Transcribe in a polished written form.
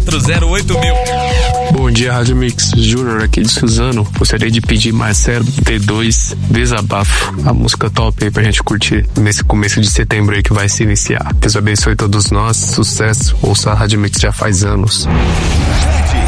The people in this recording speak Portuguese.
991408000. Bom dia, Rádio Mix. Júnior aqui de Suzano. Gostaria de pedir Marcelo T2 Desabafo. A música top aí pra gente curtir nesse começo de setembro aí que vai se iniciar. Deus abençoe todos nós. Sucesso. Ouça a Rádio Mix já faz anos.